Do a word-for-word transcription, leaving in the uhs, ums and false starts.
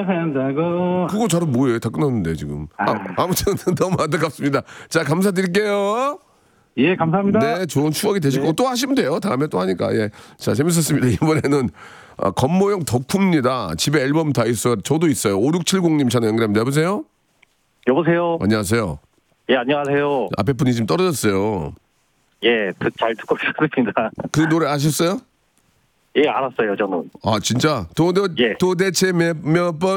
한다고. 그거 잘은 뭐예요? 다 끝났는데 지금. 아, 아. 아무튼 너무 안타깝습니다. 자, 감사드릴게요. 예, 감사합니다. 네, 좋은 추억이 되실 거고 또 하시면 돼요. 다음에 또 하니까. 예. 자, 재밌었습니다. 이번에는 아, 건모형 덕후입니다. 집에 앨범 다 있어요. 저도 있어요. 오육칠공님 전화 연결합니다. 여보세요? 여보세요. 안녕하세요. 예, 안녕하세요. 앞에 분이 지금 떨어졌어요. 예, 그, 잘 듣고 있었습니다. 그 노래 아셨어요? 예, 알았어요, 저는. 아, 진짜? 도대, 예. 도대체 몇, 몇 번